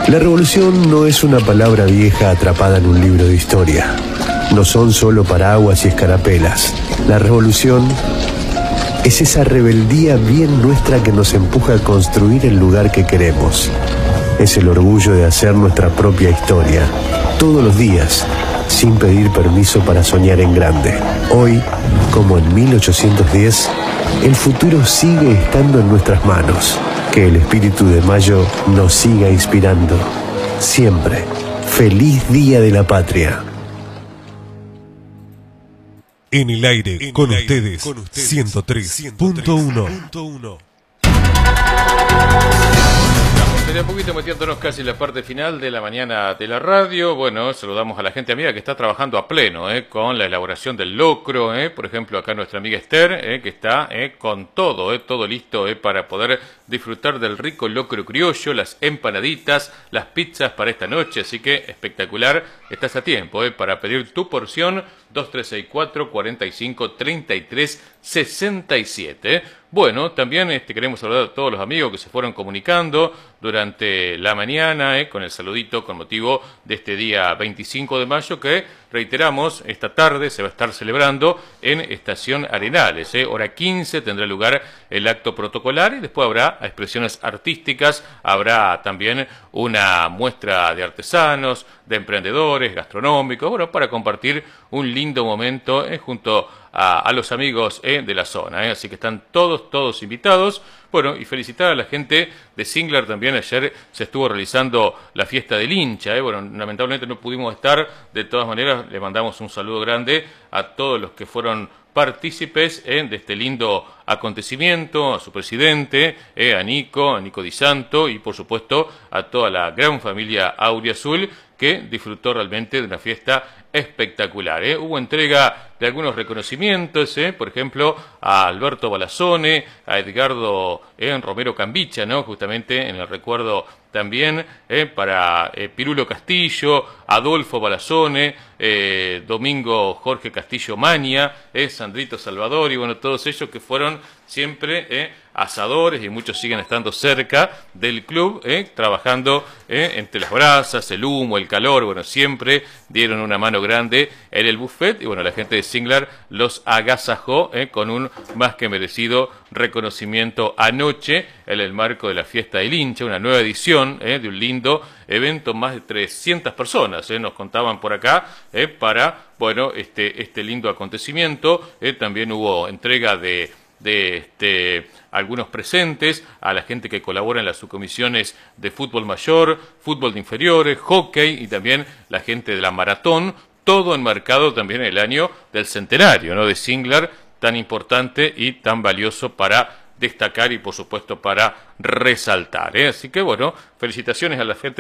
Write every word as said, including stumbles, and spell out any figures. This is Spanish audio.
La revolución no es una palabra vieja atrapada en un libro de historia. No son solo paraguas y escarapelas. La revolución es esa rebeldía bien nuestra que nos empuja a construir el lugar que queremos. Es el orgullo de hacer nuestra propia historia, todos los días, sin pedir permiso para soñar en grande. Hoy, como en mil ochocientos diez, el futuro sigue estando en nuestras manos. Que el espíritu de Mayo nos siga inspirando. Siempre. ¡Feliz Día de la Patria! En el aire, en con, el ustedes, aire con ustedes, ciento tres punto uno. De a poquito metiéndonos casi en la parte final de la mañana de la radio. Bueno, saludamos a la gente amiga que está trabajando a pleno eh, con la elaboración del locro. Eh. Por ejemplo, acá nuestra amiga Esther, eh, que está eh, con todo, eh, todo listo eh, para poder disfrutar del rico locro criollo, las empanaditas, las pizzas para esta noche. Así que espectacular, estás a tiempo eh, para pedir tu porción. Dos tres seis cuatro, cuatro cinco, tres tres seis siete. Bueno, también este, queremos saludar a todos los amigos que se fueron comunicando durante la mañana eh, con el saludito con motivo de este día veinticinco de mayo que, reiteramos, esta tarde se va a estar celebrando en Estación Arenales. Eh. Hora quince tendrá lugar el acto protocolar y después habrá expresiones artísticas, habrá también una muestra de artesanos, de emprendedores, gastronómicos, bueno, para compartir un lindo momento eh, junto a, a los amigos eh, de la zona. Eh. Así que están todos, todos invitados. Bueno, y felicitar a la gente de Singlar también. Ayer se estuvo realizando la fiesta del hincha. Eh. Bueno, lamentablemente no pudimos estar. De todas maneras, le mandamos un saludo grande a todos los que fueron partícipes eh, de este lindo acontecimiento, a su presidente, eh, a Nico, a Nico Di Santo y por supuesto a toda la gran familia Auriazul que disfrutó realmente de una fiesta espectacular. Eh. Hubo entrega de algunos reconocimientos, eh, por ejemplo, a Alberto Balazone, a Edgardo eh, Romero Cambicha, ¿no? Justamente en el recuerdo también eh, para eh, Pirulo Castillo, Adolfo Balazone, eh, Domingo Jorge Castillo Maña, eh, Sandrito Salvador y bueno, todos ellos que fueron siempre eh, asadores y muchos siguen estando cerca del club, eh, trabajando eh, entre las brasas, el humo, el calor, bueno, siempre dieron una mano grande en el buffet y bueno, la gente de Singlar los agasajó eh, con un más que merecido reconocimiento anoche en el marco de la fiesta del hincha, una nueva edición eh, de un lindo evento, más de trescientas personas eh, nos contaban por acá eh, para, bueno, este, este lindo acontecimiento. Eh, también hubo entrega de de este, algunos presentes a la gente que colabora en las subcomisiones de fútbol mayor, fútbol de inferiores, hockey y también la gente de la maratón, todo enmarcado también en el año del centenario, ¿no? de Singlar, tan importante y tan valioso para destacar y por supuesto para resaltar. ¿eh? Así que bueno, felicitaciones a la gente